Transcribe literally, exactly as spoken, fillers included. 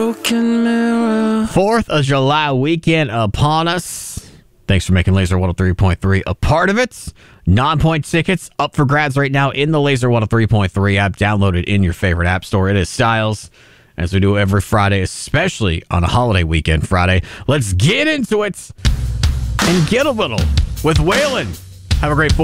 broken mirror. fourth of July weekend upon us. Thanks for making Laser one oh three point three a part of it. Non-point tickets up for grabs right now in the Laser one oh three point three app. Download it in your favorite app store. It is Styles, as we do every Friday, especially on a holiday weekend Friday. Let's get into it and get a little with Waylon. Have a great